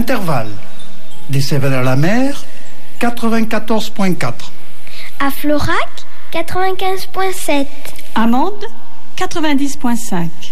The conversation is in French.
Intervalle. Des Sévères-la-Mer, 94.4. À Florac, 95.7. À Mende, 90.5.